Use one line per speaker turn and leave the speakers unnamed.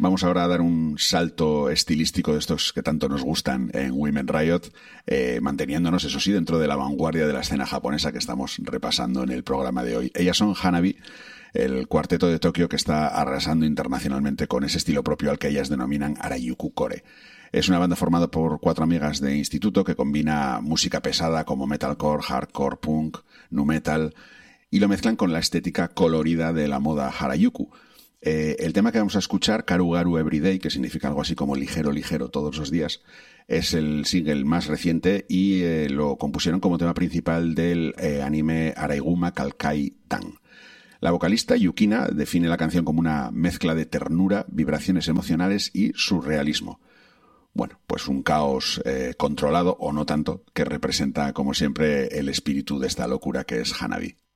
Vamos ahora a dar un salto estilístico de estos que tanto nos gustan en Women Riot, manteniéndonos, eso sí, dentro de la vanguardia de la escena japonesa que estamos repasando en el programa de hoy. Ellas son Hanabi, el cuarteto de Tokio que está arrasando internacionalmente con ese estilo propio al que ellas denominan Harajuku Core. Es una banda formada por 4 amigas de instituto que combina música pesada como metalcore, hardcore, punk, nu metal y lo mezclan con la estética colorida de la moda Harajuku. El tema que vamos a escuchar, Karugaru Everyday, que significa algo así como ligero, ligero, todos los días, es el single más reciente y lo compusieron como tema principal del anime Araiguma Kalkai Dan. La vocalista Yukina define la canción como una mezcla de ternura, vibraciones emocionales y surrealismo. Bueno, pues un caos controlado, o no tanto, que representa, como siempre, el espíritu de esta locura que es Hanabi.